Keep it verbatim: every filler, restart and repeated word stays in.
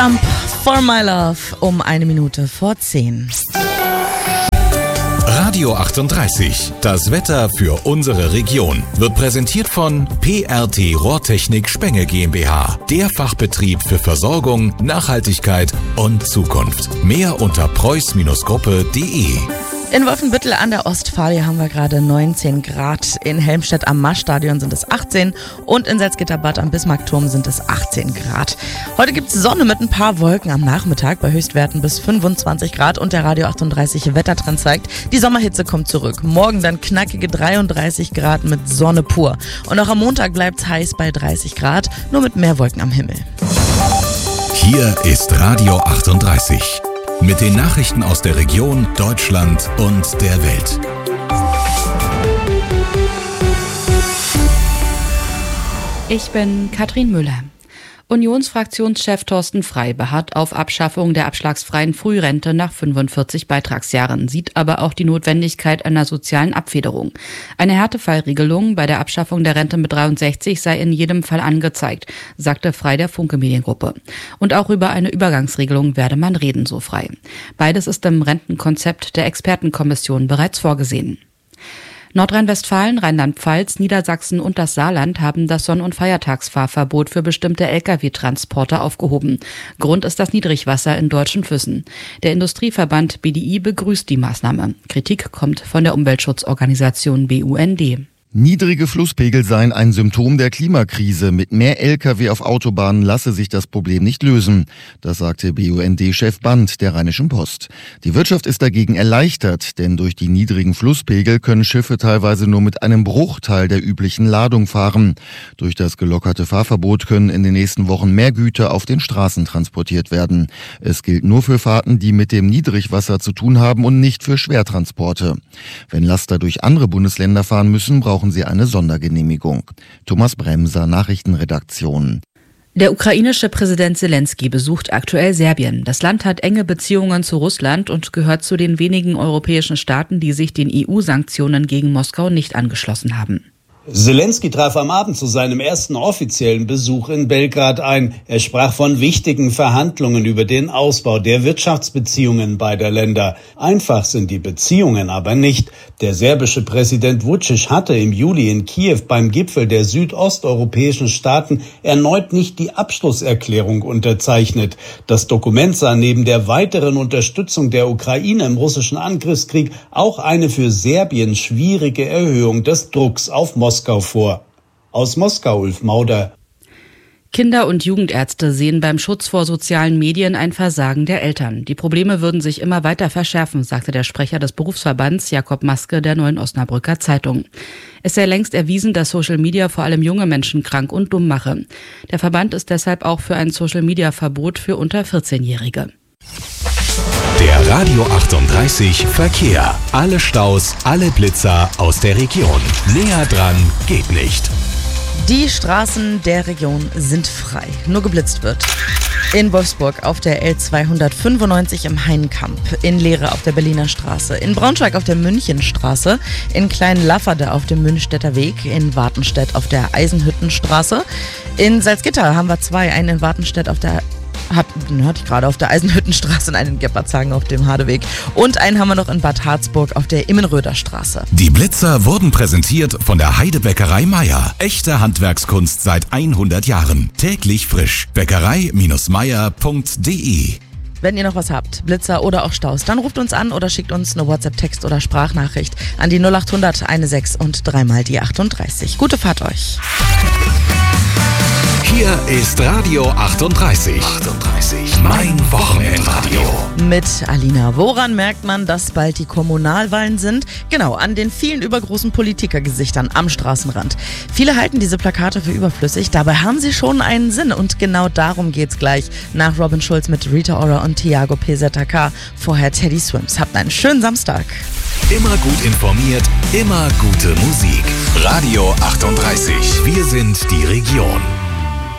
Jump for my love um eine Minute vor zehn. Radio achtunddreißig, das Wetter für unsere Region, wird präsentiert von P R T Rohrtechnik Spenge GmbH, der Fachbetrieb für Versorgung, Nachhaltigkeit und Zukunft. Mehr unter preuß Gruppe punkt de. In Wolfenbüttel an der Ostfalia haben wir gerade neunzehn Grad. In Helmstedt am Marststadion sind es achtzehn und in Salzgitterbad am Bismarckturm sind es achtzehn Grad. Heute gibt es Sonne mit ein paar Wolken am Nachmittag bei Höchstwerten bis fünfundzwanzig Grad und der Radio achtunddreißig Wettertrend zeigt, die Sommerhitze kommt zurück. Morgen dann knackige dreiunddreißig Grad mit Sonne pur. Und auch am Montag bleibt es heiß bei dreißig Grad, nur mit mehr Wolken am Himmel. Hier ist Radio achtunddreißig. Mit den Nachrichten aus der Region, Deutschland und der Welt. Ich bin Katrin Müller. Unionsfraktionschef Thorsten Frey beharrt auf Abschaffung der abschlagsfreien Frührente nach fünfundvierzig Beitragsjahren, sieht aber auch die Notwendigkeit einer sozialen Abfederung. Eine Härtefallregelung bei der Abschaffung der Rente mit dreiundsechzig sei in jedem Fall angezeigt, sagte Frey der Funke Mediengruppe. Und auch über eine Übergangsregelung werde man reden, so Frey. Beides ist im Rentenkonzept der Expertenkommission bereits vorgesehen. Nordrhein-Westfalen, Rheinland-Pfalz, Niedersachsen und das Saarland haben das Sonn- und Feiertagsfahrverbot für bestimmte L K W-Transporter aufgehoben. Grund ist das Niedrigwasser in deutschen Flüssen. Der Industrieverband B D I begrüßt die Maßnahme. Kritik kommt von der Umweltschutzorganisation B U N D. Niedrige Flusspegel seien ein Symptom der Klimakrise. Mit mehr L K W auf Autobahnen lasse sich das Problem nicht lösen. Das sagte B U N D-Chef Band der Rheinischen Post. Die Wirtschaft ist dagegen erleichtert, denn durch die niedrigen Flusspegel können Schiffe teilweise nur mit einem Bruchteil der üblichen Ladung fahren. Durch das gelockerte Fahrverbot können in den nächsten Wochen mehr Güter auf den Straßen transportiert werden. Es gilt nur für Fahrten, die mit dem Niedrigwasser zu tun haben und nicht für Schwertransporte. Wenn Laster durch andere Bundesländer fahren müssen, brauchen sie eine Sondergenehmigung. Thomas Bremser, Nachrichtenredaktion. Der ukrainische Präsident Zelensky besucht aktuell Serbien. Das Land hat enge Beziehungen zu Russland und gehört zu den wenigen europäischen Staaten, die sich den E U-Sanktionen gegen Moskau nicht angeschlossen haben. Zelensky traf am Abend zu seinem ersten offiziellen Besuch in Belgrad ein. Er sprach von wichtigen Verhandlungen über den Ausbau der Wirtschaftsbeziehungen beider Länder. Einfach sind die Beziehungen aber nicht. Der serbische Präsident Vučić hatte im Juli in Kiew beim Gipfel der südosteuropäischen Staaten erneut nicht die Abschlusserklärung unterzeichnet. Das Dokument sah neben der weiteren Unterstützung der Ukraine im russischen Angriffskrieg auch eine für Serbien schwierige Erhöhung des Drucks auf Moskau Moskau vor. Aus Moskau, Ulf Mauder. Kinder- und Jugendärzte sehen beim Schutz vor sozialen Medien ein Versagen der Eltern. Die Probleme würden sich immer weiter verschärfen, sagte der Sprecher des Berufsverbands Jakob Maske der Neuen Osnabrücker Zeitung. Es sei längst erwiesen, dass Social Media vor allem junge Menschen krank und dumm mache. Der Verband ist deshalb auch für ein Social Media Verbot für unter vierzehnjährige. Der Radio achtunddreißig Verkehr. Alle Staus, alle Blitzer aus der Region. Näher dran geht nicht. Die Straßen der Region sind frei, nur geblitzt wird. In Wolfsburg auf der L zweihundertfünfundneunzig im Hainkamp, in Lehre auf der Berliner Straße, in Braunschweig auf der Münchenstraße, in Klein-Lafferde auf dem Münchstädter Weg, in Wartenstedt auf der Eisenhüttenstraße. In Salzgitter haben wir zwei, einen in Wartenstedt auf der Hab, hatte ich gerade auf der Eisenhüttenstraße und einen in Gebbertshagen auf dem Hadeweg. Und einen haben wir noch in Bad Harzburg auf der Immenröder Straße. Die Blitzer wurden präsentiert von der Heidebäckerei Meier. Echte Handwerkskunst seit hundert Jahren. Täglich frisch. Bäckerei Meier punkt de. Wenn ihr noch was habt, Blitzer oder auch Staus, dann ruft uns an oder schickt uns eine WhatsApp-Text oder Sprachnachricht an die null achthundert sechzehn und dreimal die achtunddreißig. Gute Fahrt euch. Hier ist Radio achtunddreißig. achtunddreißig. Mein Wochenendradio. Mit Alina. Woran merkt man, dass bald die Kommunalwahlen sind? Genau, an den vielen übergroßen Politikergesichtern am Straßenrand. Viele halten diese Plakate für überflüssig, dabei haben sie schon einen Sinn. Und genau darum geht's gleich nach Robin Schulz mit Rita Ora und Thiago P Z K. Vorher Teddy Swims. Habt einen schönen Samstag. Immer gut informiert, immer gute Musik. Radio achtunddreißig. Wir sind die Region.